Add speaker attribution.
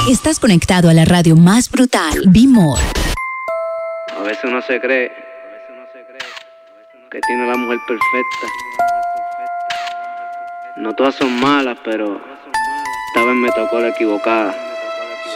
Speaker 1: Estás conectado a la radio más brutal, Be More.
Speaker 2: A veces uno se cree que tiene la mujer perfecta. No todas son malas, pero esta vez me tocó la equivocada.